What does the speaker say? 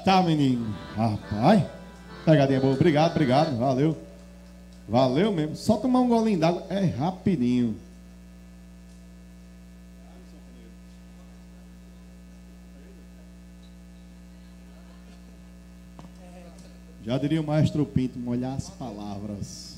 Tá, menino. Rapaz, pegadinha boa. Obrigado, obrigado. Valeu. Valeu mesmo. Só tomar um golinho d'água é rapidinho. Já diria o maestro Pinto, molhar as palavras.